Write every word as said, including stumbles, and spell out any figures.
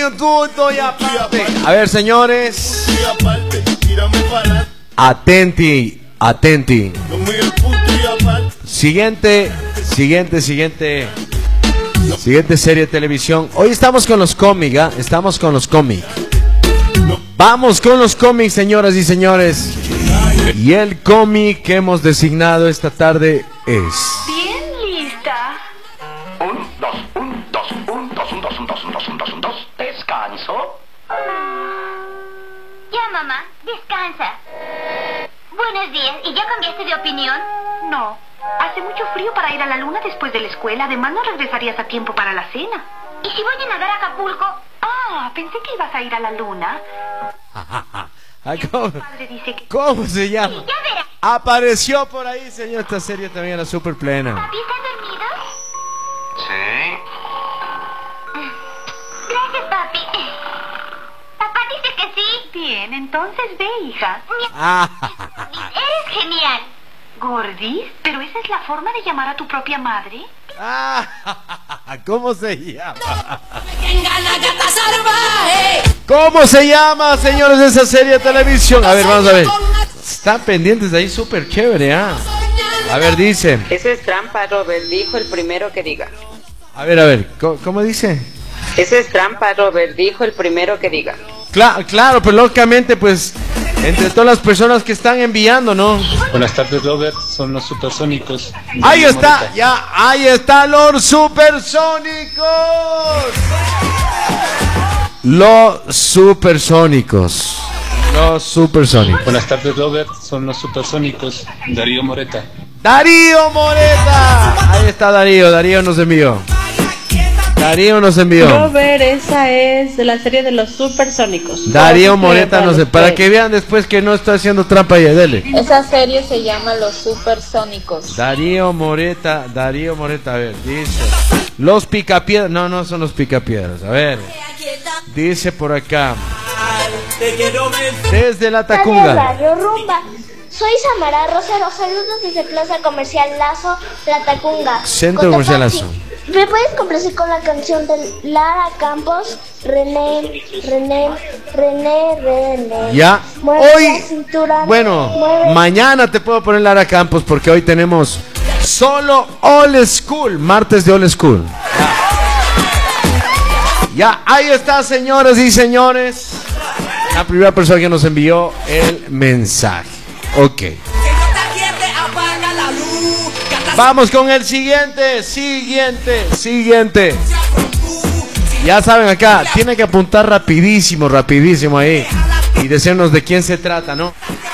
un punto y aparte. A ver, señores. Atenti, atenti. Siguiente, siguiente, siguiente. Siguiente serie de televisión. Hoy estamos con los cómics, ¿eh? Estamos con los cómics. Vamos con los cómics, señoras y señores. Y el cómic que hemos designado esta tarde es... Bien lista. Un, dos, un, dos, un, dos, un, dos, un, dos, un, dos, un, dos, un, dos. Descanso. Ya, mamá, descansa. Buenos días, ¿y ya cambiaste de opinión? No. Hace mucho frío para ir a la luna después de la escuela. Además, no regresarías a tiempo para la cena. ¿Y si voy a nadar a Acapulco? Ah, pensé que ibas a ir a la luna. ¿Cómo, Padre dice que... ¿Cómo se llama? Sí, ya verás. Apareció por ahí, señor. Esta serie también era súper plena. ¿Papi está dormido? Sí. Gracias, papi. Papá dice que sí. Bien, entonces ve, hija. Ah, Eres genial. Gordis, ¿pero esa es la forma de llamar a tu propia madre? ah, ¿cómo se llama? ¿Cómo se llama, señores, de esa serie de televisión? A ver, vamos a ver. Están pendientes de ahí, súper chévere, ¿ah? A ver, dice. Eso es trampa, Robert, dijo el primero que diga. A ver, a ver, ¿cómo, cómo dice? Eso es trampa, Robert, dijo el primero que diga. Claro, claro, pero lógicamente, pues, entre todas las personas que están enviando, ¿no? Buenas tardes, Robert, son los supersónicos. Ahí está, ya, ahí está los supersónicos. Los supersónicos. Los supersónicos. Buenas tardes, Robert, son los supersónicos. Darío Moreta. Darío Moreta. Ahí está Darío, Darío nos envió. Darío nos envió. Robert, esa es de la serie de los supersónicos. Darío Moreta nos envió. Para que vean después que no estoy haciendo trampa ahí, dele. Esa serie se llama Los Supersónicos. Darío Moreta, Darío Moreta, a ver, dice. Los picapiedras, no, no son los picapiedras, a ver. Dice por acá. Desde la Tacunga. Radio Rumba. Soy Samara Rosero, saludos desde Plaza Comercial Lazo, La Tacunga. Centro Comercial Lazo. ¿Me puedes complacer con la canción de Lara Campos? René, René, René, René. Ya, Mueve hoy, la cintura, bueno, mueve. Mañana te puedo poner Lara Campos porque hoy tenemos solo Old School, martes de Old School. Ya, ya ahí está, señoras y señores. La primera persona que nos envió el mensaje. Ok. Vamos con el siguiente, siguiente, siguiente. Ya saben acá, tienen que apuntar rapidísimo, rapidísimo ahí. Y decirnos de quién se trata, ¿no?